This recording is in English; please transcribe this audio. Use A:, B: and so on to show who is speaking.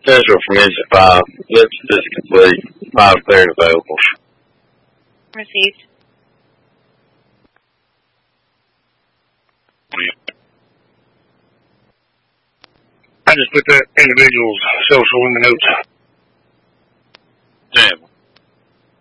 A: Central from engine 5. Lift is complete. 5 cleared available.
B: Received.
C: I just put that individual's social in the notes.